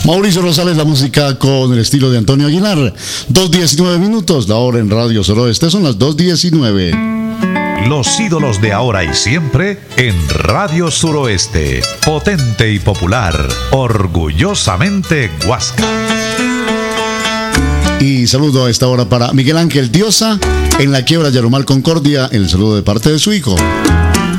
Mauricio Rosales, la música con el estilo de Antonio Aguilar. 2:19 minutos, la hora en Radio Suroeste son las 2:19. Los ídolos de ahora y siempre en Radio Suroeste. Potente y popular, orgullosamente Huasca. Y saludo a esta hora para Miguel Ángel Diosa en la Quiebra Yarumal Concordia, el saludo de parte de su hijo.